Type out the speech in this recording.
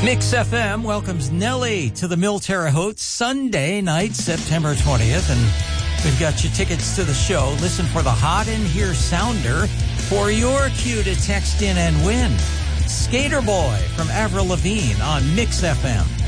Mix FM welcomes Nelly to the Mille Terre Haute Sunday night, September 20th. And we've got you tickets to the show. Listen for the Hot in Here sounder for your cue to text in and win. Skater Boy from Avril Lavigne on Mix FM.